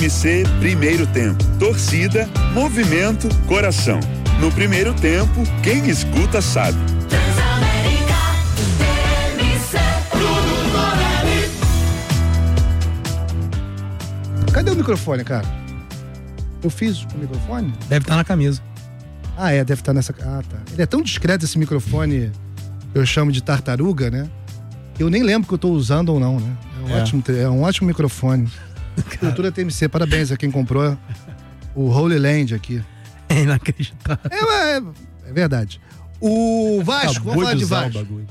TMC Primeiro Tempo. Torcida, movimento, coração. No primeiro tempo, quem escuta sabe. Transamérica, TMC. Cadê o microfone, cara? Eu fiz o microfone? Deve estar na camisa. Deve estar nessa... tá. Ele é tão discreto, esse microfone, eu chamo de tartaruga, né? Eu nem lembro que eu tô usando ou não, né? É um ótimo microfone. Cultura TMC, parabéns a quem comprou o Holy Land aqui. É inacreditável. É verdade. O Vasco, vamos falar de Vasco. Bagulho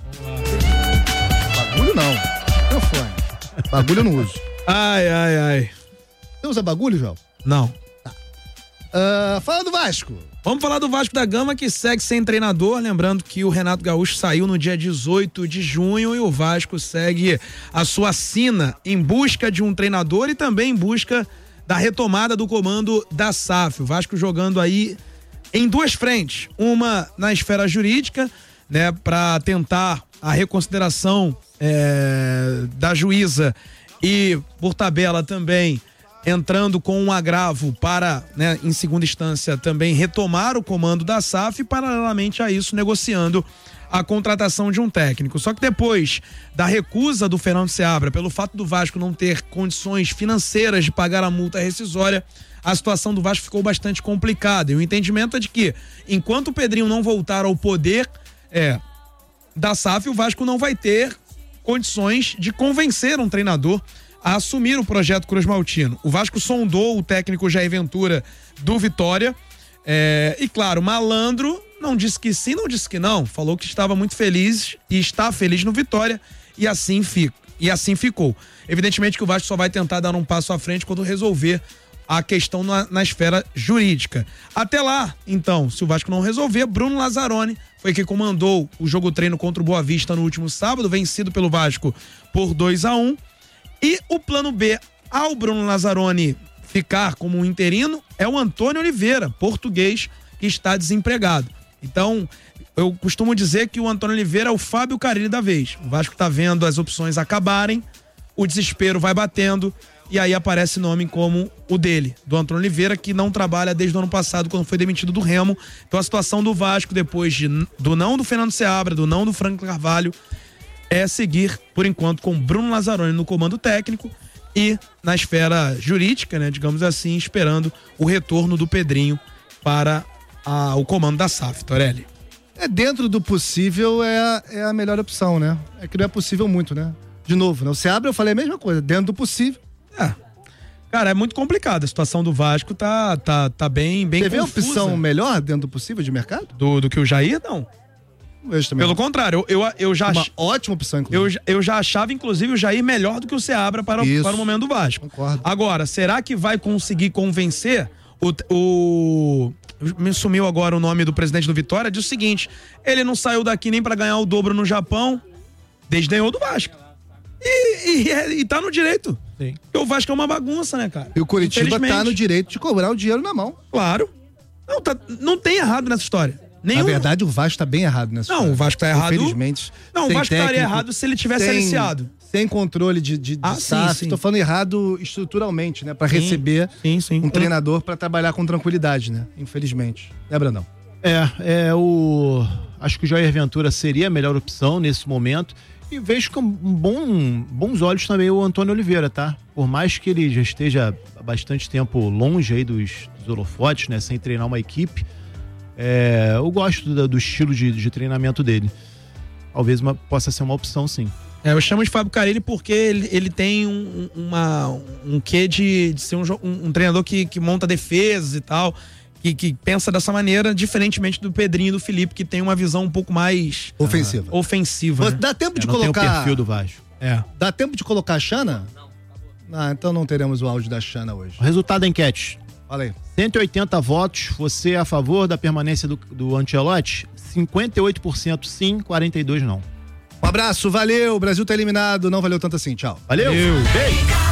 não. Microfone. Bagulho eu não uso. Ai. Você usa bagulho, João? Não. Fala do Vasco. Vamos falar do Vasco da Gama, que segue sem treinador. Lembrando que o Renato Gaúcho saiu no dia 18 de junho e o Vasco segue a sua sina em busca de um treinador e também em busca da retomada do comando da SAF. O Vasco jogando aí em duas frentes. Uma na esfera jurídica, né, para tentar a reconsideração da juíza e, por tabela também, entrando com um agravo para, né, em segunda instância, também retomar o comando da SAF e, paralelamente a isso, negociando a contratação de um técnico. Só que depois da recusa do Fernando Seabra, pelo fato do Vasco não ter condições financeiras de pagar a multa rescisória, a situação do Vasco ficou bastante complicada. E o entendimento é de que, enquanto o Pedrinho não voltar ao poder da SAF, o Vasco não vai ter condições de convencer um treinador a assumir o projeto Cruz Maltino. O Vasco sondou o técnico Jair Ventura do Vitória e, claro, Malandro não disse que sim, não disse que não. Falou que estava muito feliz e está feliz no Vitória e assim ficou. Evidentemente que o Vasco só vai tentar dar um passo à frente quando resolver a questão na esfera jurídica. Até lá, então, se o Vasco não resolver, Bruno Lazzaroni foi quem comandou o jogo-treino contra o Boa Vista no último sábado, vencido pelo Vasco por 2-1. E o plano B ao Bruno Lazzaroni ficar como um interino é o Antônio Oliveira, português, que está desempregado. Então, eu costumo dizer que o Antônio Oliveira é o Fábio Carille da vez. O Vasco está vendo as opções acabarem, o desespero vai batendo e aí aparece nome como o dele, do Antônio Oliveira, que não trabalha desde o ano passado, quando foi demitido do Remo. Então a situação do Vasco, depois do não do Fernando Seabra, do não do Franco Carvalho, é seguir, por enquanto, com Bruno Lazzaroni no comando técnico e na esfera jurídica, né, digamos assim, esperando o retorno do Pedrinho para o comando da SAF, Torelli. Dentro do possível é a melhor opção, né? É que não é possível muito, né? De novo, né? O Seabra, eu falei a mesma coisa, dentro do possível. Cara, é muito complicado. A situação do Vasco tá bem confusa. Teve opção melhor dentro do possível de mercado? Do que o Jair, não. Pelo contrário, eu já... Uma ótima opção, inclusive. Eu já achava, inclusive, o Jair melhor do que o Seabra para o momento do Vasco. Concordo. Agora, será que vai conseguir convencer me sumiu agora o nome do presidente do Vitória, diz o seguinte: ele não saiu daqui nem para ganhar o dobro no Japão, desdenhou do Vasco. E tá no direito. Sim. Porque o Vasco é uma bagunça, né, cara? E o Coritiba tá no direito de cobrar o dinheiro na mão. Claro. Não tem errado nessa história. Na verdade, o Vasco tá bem errado nessa história. Não, o Vasco tá errado. Infelizmente. Não, o Vasco estaria errado se ele tivesse aliciado. Sem controle de SAF. Sim. Tô falando errado estruturalmente, né? Pra receber um treinador pra trabalhar com tranquilidade, né? Infelizmente. Né, Brandão? Acho que o Jair Ventura seria a melhor opção nesse momento. E vejo com bons olhos também o Antônio Oliveira, tá? Por mais que ele já esteja há bastante tempo longe aí dos holofotes, né? Sem treinar uma equipe. Eu gosto do estilo de treinamento dele. Talvez possa ser uma opção, sim. Eu chamo de Fábio Carille porque ele tem um quê de ser um treinador que monta defesas e tal, que pensa dessa maneira, diferentemente do Pedrinho e do Felipe, que tem uma visão um pouco mais ofensiva. Né? Dá tempo de não colocar... tem o perfil do Vasco. Dá tempo de colocar a Xana? Então não teremos o áudio da Xana hoje. O resultado da enquete. Fala aí. 180 votos, você é a favor da permanência do Ancelotti? 58% sim, 42% não. Um abraço, valeu. O Brasil tá eliminado, não valeu tanto assim. Tchau. Valeu. Beijo.